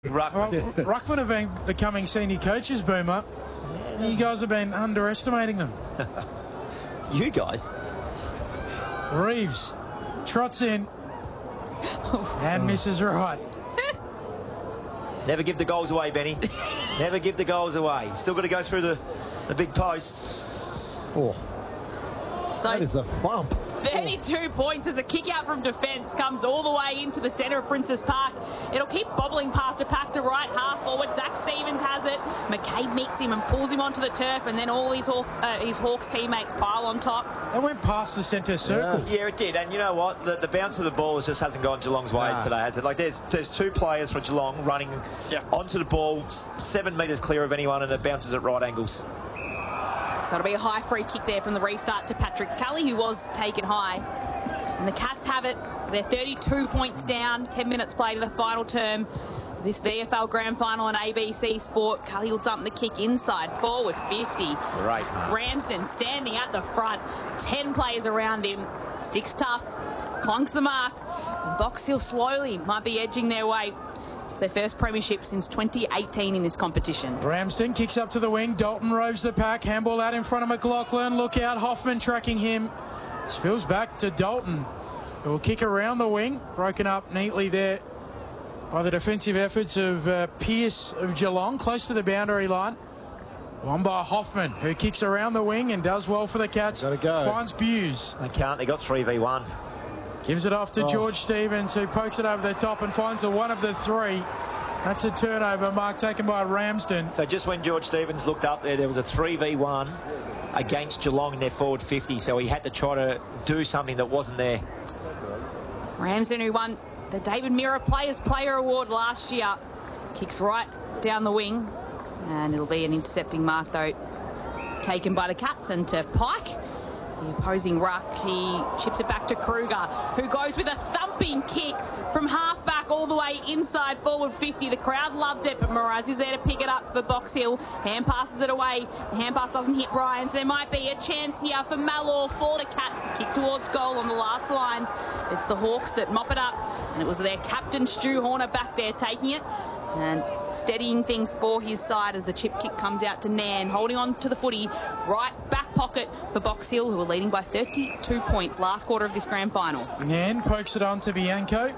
Ruckman have been becoming senior coaches, Boomer. Yeah, you guys have been underestimating them. You guys? Reeves trots in and misses right. Never give the goals away, Benny. Never give the goals away. Still got to go through the big posts. Oh, so that is a thump. 32 points as a kick out from defence comes all the way into the centre of Princes Park. It'll keep bobbling past a pack to right half forward. Zach Stevens has it. McCabe meets him and pulls him onto the turf, and then all his Hawks teammates pile on top. They went past the centre circle. Yeah, it did. And you know what? The bounce of the ball just hasn't gone Geelong's way today, has it? Like there's two players for Geelong running onto the ball, 7 metres clear of anyone, and it bounces at right angles. So it'll be a high free kick there from the restart to Patrick Kelly, who was taken high. And the Cats have it. They're 32 points down, 10 minutes play to the final term. This VFL Grand Final on ABC Sport. Kelly will dump the kick inside, forward 50. Right. Ramsden standing at the front, 10 players around him. Sticks tough, clunks the mark. And Box Hill slowly might be edging their way. Their first premiership since 2018 in this competition. Ramsden kicks up to the wing. Dalton roves the pack. Handball out in front of McLaughlin. Look out. Hoffman tracking him. Spills back to Dalton, who will kick around the wing. Broken up neatly there by the defensive efforts of Pearce of Geelong, close to the boundary line. One by Hoffman, who kicks around the wing and does well for the Cats. Gotta go. Finds Buse. They can't. They got 3v1. Gives it off to George Stevens, who pokes it over the top and finds the one of the three. That's a turnover mark taken by Ramsden. So just when George Stevens looked up there was a 3v1 against Geelong in their forward 50, so he had to try to do something that wasn't there. Ramsden, who won the David Mirror Players Player Award last year, kicks right down the wing, and it'll be an intercepting mark, though, taken by the Cats, and to Pike. The opposing ruck, he chips it back to Kruger, who goes with a thumping kick from half-back all the way inside forward 50. The crowd loved it, but Mraz is there to pick it up for Box Hill. Hand passes it away. The hand pass doesn't hit Ryan, so there might be a chance here for Malor for the Cats to kick towards goal on the last line. It's the Hawks that mop it up, and it was their captain, Stu Horner, back there taking it and steadying things for his side as the chip kick comes out to Nan, holding on to the footy, right back pocket for Box Hill, who are leading by 32 points last quarter of this grand final. Nan pokes it on to Bianco.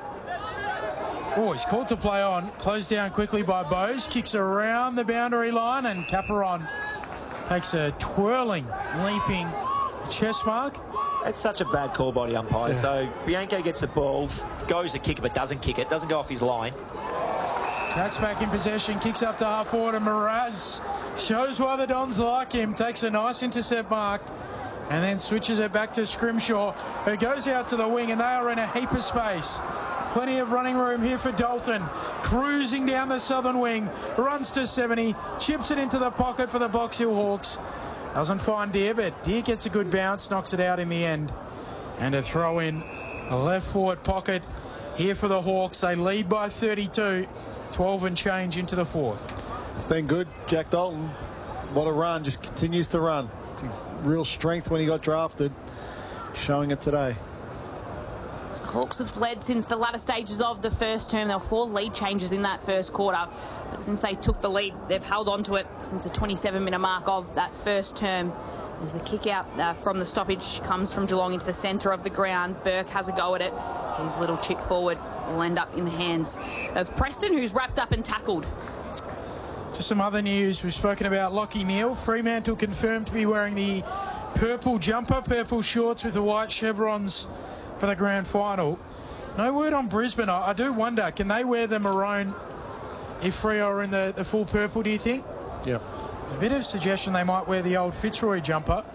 Oh, he's called to play on. Closed down quickly by Bose. Kicks around the boundary line, and Caperon takes a twirling, leaping chest mark. That's such a bad call by the umpire. Yeah. So Bianco gets the ball, goes to kick it, but doesn't kick it. Doesn't go off his line. Cats back in possession, kicks up to half forward, and Mraz shows why the Dons like him, takes a nice intercept mark, and then switches it back to Scrimshaw, who goes out to the wing, and they are in a heap of space. Plenty of running room here for Dalton, cruising down the southern wing, runs to 70, chips it into the pocket for the Box Hill Hawks. Doesn't find Deer, but Deer gets a good bounce, knocks it out in the end. And a throw in a left forward pocket here for the Hawks. They lead by 32. 12 and change into the fourth. It's been good, Jack Dalton. A lot of run, just continues to run. It's his real strength when he got drafted, showing it today. The Hawks have led since the latter stages of the first term. There were 4 lead changes in that first quarter, but since they took the lead, they've held on to it since the 27-minute mark of that first term. As the kick out from the stoppage comes from Geelong into the centre of the ground. Burke has a go at it. His little chip forward will end up in the hands of Preston, who's wrapped up and tackled. Just some other news. We've spoken about Lachie Neale. Fremantle confirmed to be wearing the purple jumper, purple shorts with the white chevrons for the grand final. No word on Brisbane. I do wonder, can they wear the maroon if Freo are in the full purple, do you think? Yeah. There's a bit of suggestion they might wear the old Fitzroy jumper.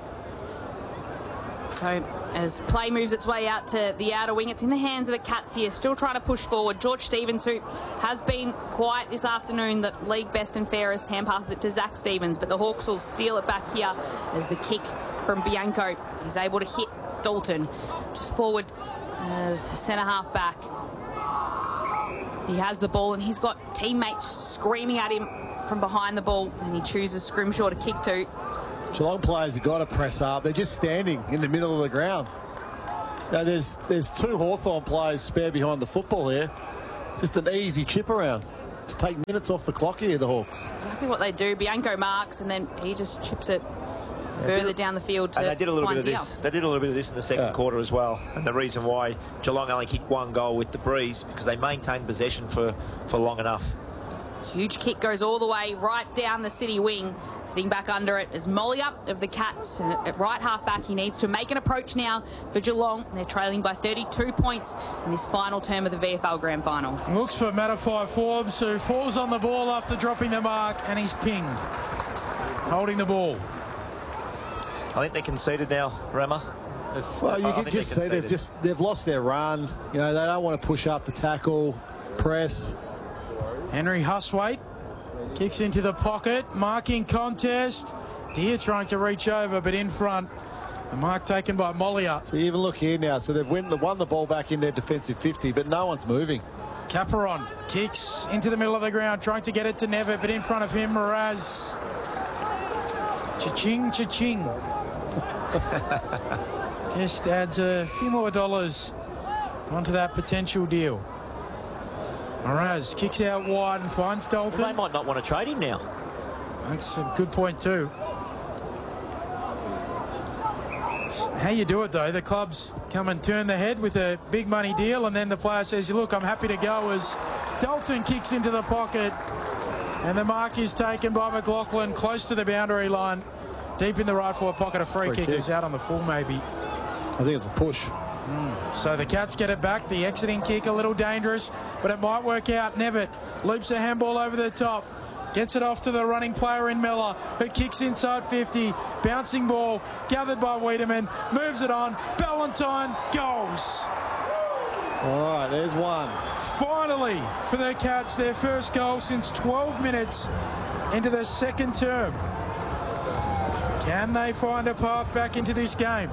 So as play moves its way out to the outer wing, it's in the hands of the Cats here, still trying to push forward. George Stevens, who has been quiet this afternoon, the league best and fairest, hand passes it to Zach Stevens, but the Hawks will steal it back here as the kick from Bianco. He's able to hit Dalton just forward, centre half back. He has the ball and he's got teammates screaming at him from behind the ball, and he chooses Scrimshaw to kick to. Geelong players have got to press up. They're just standing in the middle of the ground. Now there's 2 Hawthorn players spare behind the football here. Just an easy chip around. Just take minutes off the clock here, the Hawks. Exactly what they do. Bianco marks, and then he just chips it further down the field to and they did a little bit of Deal. this. They did a little bit of this in the second quarter as well. And the reason why Geelong only kicked 1 goal with the Breeze, because they maintained possession for long enough. Huge kick goes all the way right down the City wing. Sitting back under it is Mollier of the Cats. And at right half back, he needs to make an approach now for Geelong. They're trailing by 32 points in this final term of the VFL Grand Final. Looks for Matafai Forbes, who falls on the ball after dropping the mark, and he's pinged. Holding the ball. I think they're conceded now, Rama. Well, you can just see they've lost their run. You know, they don't want to push up the tackle, press. Henry Huswaite kicks into the pocket. Marking contest. Deer trying to reach over, but in front. The mark taken by Mollier. So you even look here now. So they've won the ball back in their defensive 50, but no one's moving. Caperon kicks into the middle of the ground, trying to get it to Nevitt, but in front of him, Mraz. Cha-ching, cha-ching. Just adds a few more dollars onto that potential deal. Mraz kicks out wide and finds Dalton. Well, they might not want to trade him now. That's a good point too. It's how you do it though. The clubs come and turn the head with a big money deal, and then the player says, look, I'm happy to go, as Dalton kicks into the pocket, and the mark is taken by McLaughlin close to the boundary line, deep in the right forward pocket. A free kick is out on the full maybe. I think it's a push. So the Cats get it back. The exiting kick a little dangerous, but it might work out. Nevitt loops a handball over the top. Gets it off to the running player in Miller, who kicks inside 50. Bouncing ball, gathered by Wiedemann. Moves it on. Ballantyne goes. All right, there's one. Finally, for the Cats, their first goal since 12 minutes into the second term. Can they find a path back into this game?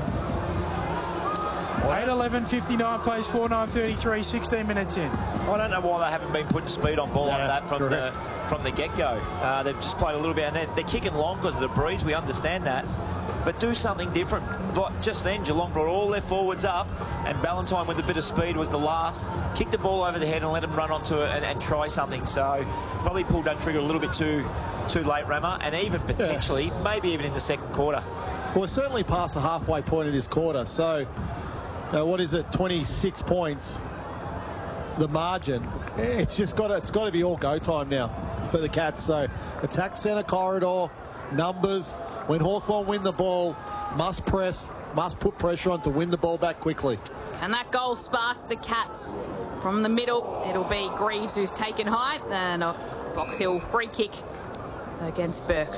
8:11:59 plays 4:9:33, 16 minutes in. I don't know why they haven't been putting speed on ball like that from the get-go. They've just played a little bit, and they're kicking long because of the breeze. We understand that. But do something different. Like just then, Geelong brought all their forwards up, and Ballantyne with a bit of speed was the last. Kicked the ball over the head and let them run onto it and try something. So probably pulled that trigger a little bit too late, Rama, and even potentially, maybe even in the second quarter. Well, we're certainly past the halfway point of this quarter. So, what is it? 26 points. The margin. It's got to be all go time now for the Cats. So attack centre corridor, numbers. When Hawthorn win the ball, must press, must put pressure on to win the ball back quickly. And that goal sparked the Cats from the middle. It'll be Greaves who's taken height, and a Box Hill free kick against Burke.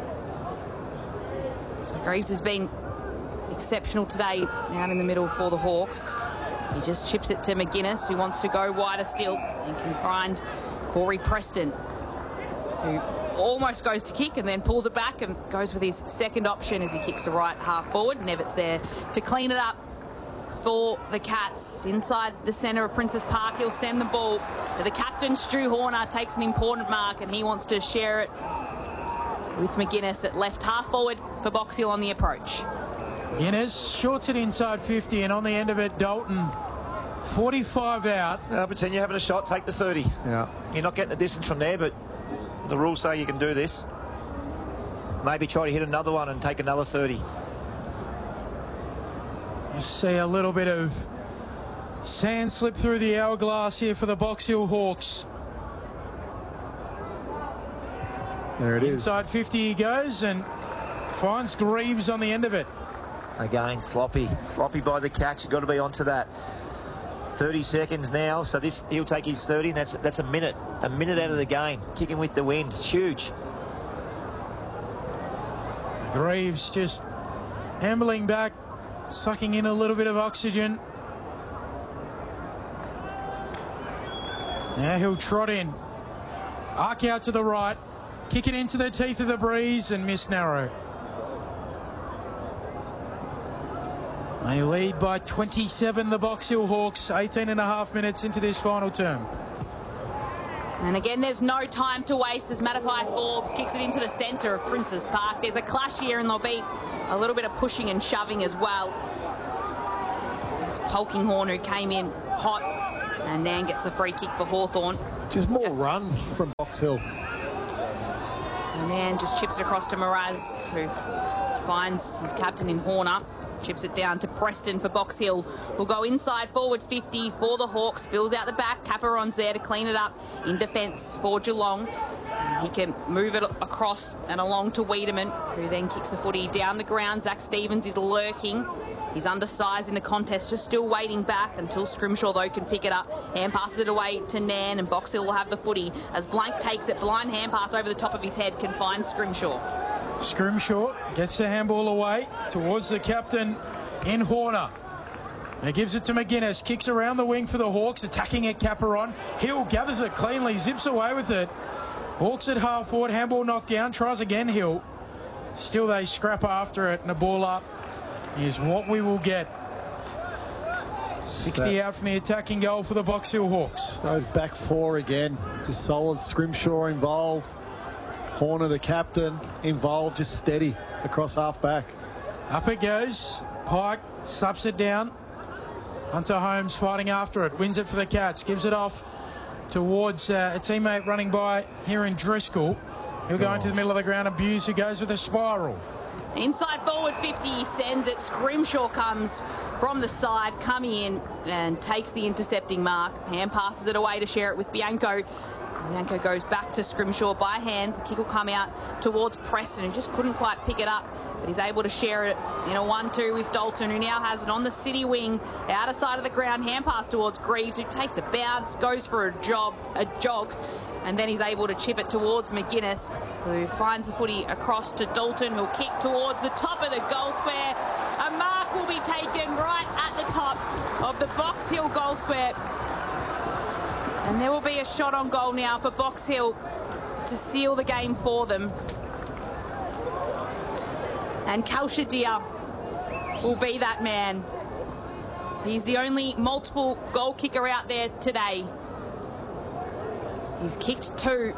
So Greaves has been exceptional today out in the middle for the Hawks. He just chips it to McGuinness, who wants to go wider still and can find Corey Preston, who almost goes to kick and then pulls it back and goes with his second option as he kicks the right half forward. Nevitt's there to clean it up for the Cats inside the centre of Princes Park. He'll send the ball to the captain. Stu Horner takes an important mark, and he wants to share it with McGuinness at left half forward for Box Hill on the approach. McGuinness shorts it inside 50, and on the end of it, Dalton 45 out. Pretend you're having a shot, take the 30. Yeah. You're not getting the distance from there, but the rules say you can do this. Maybe try to hit another one and take another 30. You see a little bit of sand slip through the hourglass here for the Box Hill Hawks. There it is. Inside 50 he goes and finds Greaves on the end of it. Again, sloppy by the catch. You've got to be onto that. 30 seconds now, so he'll take his 30, and that's a minute out of the game. Kicking with the wind, it's huge. Greaves just ambling back, sucking in a little bit of oxygen. Now he'll trot in, arc out to the right, kick it into the teeth of the breeze and miss narrow. They lead by 27, the Box Hill Hawks, 18.5 minutes into this final term. And again, there's no time to waste as Matafai Forbes kicks it into the centre of Princes Park. There's a clash here, and there'll be a little bit of pushing and shoving as well. It's Polkinghorn who came in hot, and Nan gets the free kick for Hawthorn. Just more run from Box Hill. So Nan just chips it across to Miraz, who finds his captain in Horner. Chips it down to Preston for Box Hill. Will go inside, forward 50 for the Hawks. Spills out the back. Caperon's there to clean it up in defence for Geelong. He can move it across and along to Wiedemann, who then kicks the footy down the ground. Zach Stevens is lurking. He's undersized in the contest, just still waiting back until Scrimshaw, though, can pick it up. Hand passes it away to Nan, and Box Hill will have the footy. As Blank takes it, blind hand pass over the top of his head, can find Scrimshaw. Scrimshaw gets the handball away towards the captain in Horner. He gives it to McGuinness, kicks around the wing for the Hawks, attacking at Caperon. Hill gathers it cleanly, zips away with it. Hawks at half forward, handball knocked down, tries again, Hill. Still they scrap after it, and the ball up is what we will get. 60 out from the attacking goal for the Box Hill Hawks. Those back four again, just solid. Scrimshaw involved. Horner, the captain, involved, just steady across half back. Up it goes. Pike slaps it down. Hunter Holmes fighting after it. Wins it for the Cats. Gives it off towards a teammate running by here in Driscoll. He'll go into the middle of the ground. Abuse, who goes with a spiral. Inside forward 50, he sends it. Scrimshaw comes from the side, coming in and takes the intercepting mark. Hand passes it away to share it with Bianco. Bianco goes back to Scrimshaw by hands. The kick will come out towards Preston, who just couldn't quite pick it up, but he's able to share it in a 1-2 with Dalton, who now has it on the city wing, outer side of the ground. Hand pass towards Greaves, who takes a bounce, goes for a jog, and then he's able to chip it towards McGuinness, who finds the footy across to Dalton, who'll kick towards the top of the goal square. A mark will be taken right at the top of the Box Hill goal square. And there will be a shot on goal now for Box Hill to seal the game for them. And Kalshadir will be that man. He's the only multiple goal kicker out there today. He's kicked 2.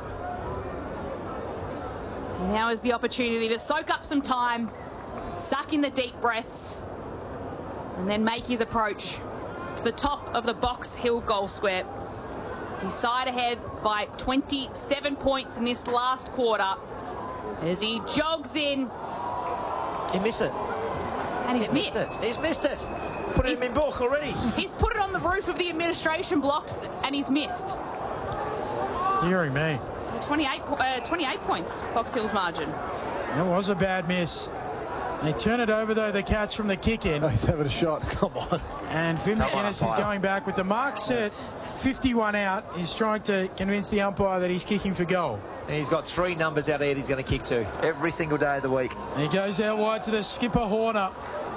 And now is the opportunity to soak up some time, suck in the deep breaths, and then make his approach to the top of the Box Hill goal square. He's side ahead by 27 points in this last quarter as he jogs in. He missed it. And he's missed it. He's missed it. Put it in book already. He's put it on the roof of the administration block and he's missed. Deary me. So 28 points, Box Hill's margin. That was a bad miss. They turn it over, though, the Cats from the kick-in. Oh, he's having a shot. Come on. And Finn McGuinness is going back with the mark set. 51 out. He's trying to convince the umpire that he's kicking for goal. He's got 3 numbers out there he's going to kick to every single day of the week. He goes out wide to the skipper, Horner.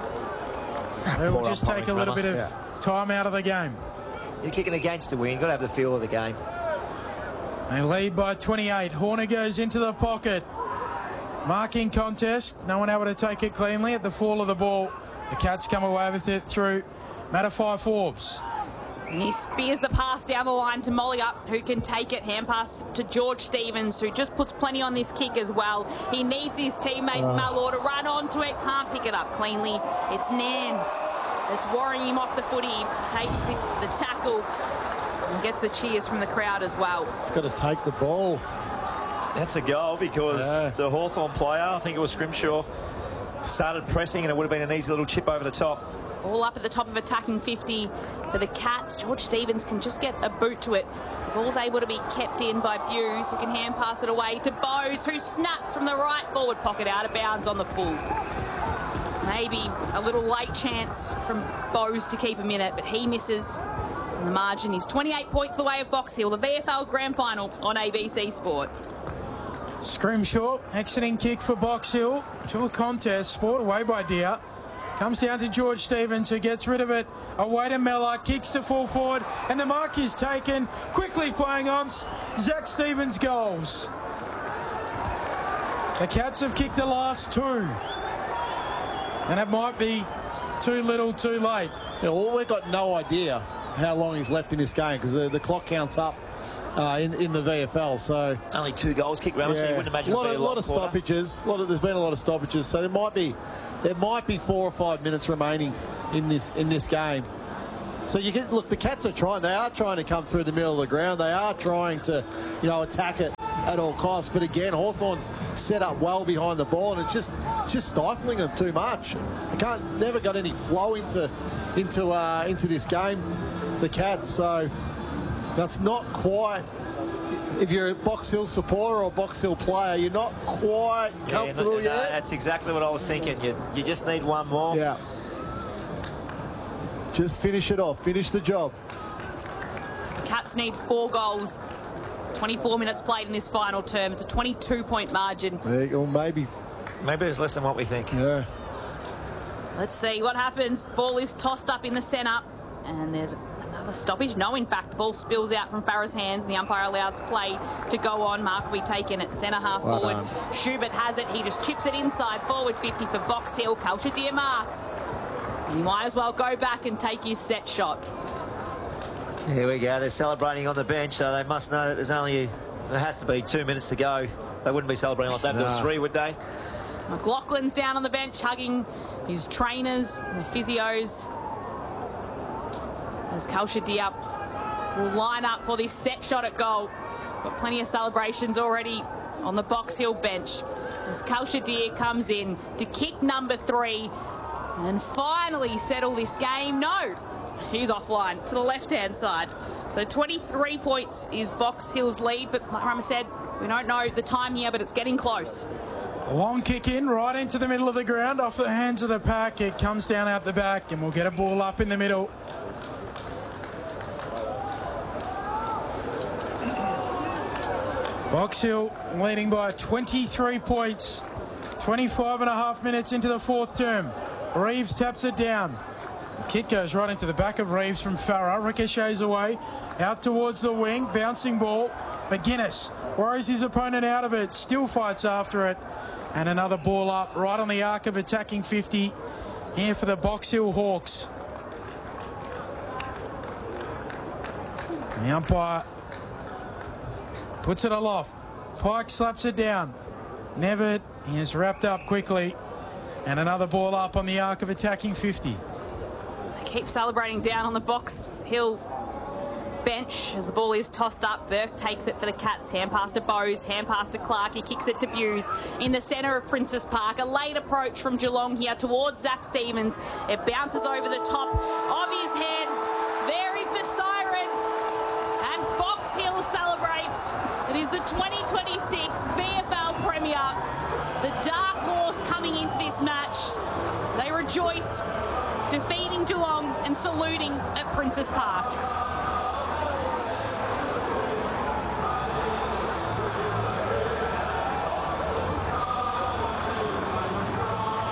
They will just take a little bit of time out of the game. You're kicking against the wind. You've got to have the feel of the game. They lead by 28. Horner goes into the pocket. Marking contest. No one able to take it cleanly at the fall of the ball. The Cats come away with it through Matafai Forbes. And he spears the pass down the line to Molly Up, who can take it. Hand pass to George Stevens, who just puts plenty on this kick as well. He needs his teammate Malor to run onto it. Can't pick it up cleanly. It's Nan that's worrying him off the footy. Takes the tackle and gets the cheers from the crowd as well. He's got to take the ball. That's a goal because the Hawthorn player, I think it was Scrimshaw, started pressing and it would have been an easy little chip over the top. Ball up at the top of attacking 50 for the Cats. George Stevens can just get a boot to it. The ball's able to be kept in by Buse, who can hand pass it away to Bowes, who snaps from the right forward pocket out of bounds on the full. Maybe a little late chance from Bowes to keep him in it, but he misses. And the margin is 28 points the way of Box Hill, the VFL Grand Final on ABC Sport. Scrimshaw, exiting kick for Box Hill to a contest, sport away by Deer. Comes down to George Stevens, who gets rid of it. Away to Mellor, kicks to full forward, and the mark is taken. Quickly playing on Zach Stevens' goals. The Cats have kicked the last 2. And it might be too little, too late. Yeah, well, we've got no idea how long he's left in this game because the clock counts up in the VFL. So only 2 goals kicked round, so you wouldn't imagine a lot of quarter. stoppages. There's been a lot of stoppages, so there might be 4 or 5 minutes remaining in this game. So you get, look, the Cats are trying. They are trying to come through the middle of the ground. They are trying to, attack it at all costs. But again, Hawthorn set up well behind the ball, and it's just stifling them too much. They never got any flow into this game, the Cats. So that's not quite. If you're a Box Hill supporter or Box Hill player, you're not quite comfortable yet. That's exactly what I was thinking. You just need one more. Yeah. Just finish it off. Finish the job. So the Cats need 4 goals. 24 minutes played in this final term. It's a 22-point margin. Or maybe it's less than what we think. Yeah. Let's see what happens. Ball is tossed up in the centre. And there's another stoppage. No, in fact, the ball spills out from Farah's hands and the umpire allows play to go on. Mark will be taken at centre half forward. Schubert has it. He just chips it inside. Forward 50 for Box Hill. Kalshadir marks. And he might as well go back and take his set shot. Here we go. They're celebrating on the bench, so they must know that there has to be 2 minutes to go. They wouldn't be celebrating like that if there was 3, would they? McLaughlin's down on the bench hugging his trainers and the physios. As Kalshadir will line up for this set shot at goal. Got plenty of celebrations already on the Box Hill bench. As Kalshadir comes in to kick number 3 and finally settle this game. No, he's offline to the left-hand side. So 23 points is Box Hill's lead, but like Rama said, we don't know the time here, but it's getting close. A long kick in, right into the middle of the ground, off the hands of the pack. It comes down out the back, and we'll get a ball up in the middle. Box Hill leading by 23 points. 25 and a half minutes into the 4th term. Reeves taps it down. The kick goes right into the back of Reeves from Farah. Ricochets away, out towards the wing. Bouncing ball. McGuinness worries his opponent out of it. Still fights after it. And another ball up right on the arc of attacking 50 here for the Box Hill Hawks. The umpire puts it aloft. Pike slaps it down. Nevitt is wrapped up quickly. And another ball up on the arc of attacking 50. They keep celebrating down on the Box Hill bench as the ball is tossed up. Burke takes it for the Cats. Hand pass to Bowes. Hand pass to Clark. He kicks it to Buse in the centre of Princes Park. A late approach from Geelong here towards Zach Stevens. It bounces over the top of his head. There is the siren. And Box Hill celebrates. It is the 2026 VFL Premier. The dark horse coming into this match. They rejoice, defeating Geelong and saluting at Princes Park.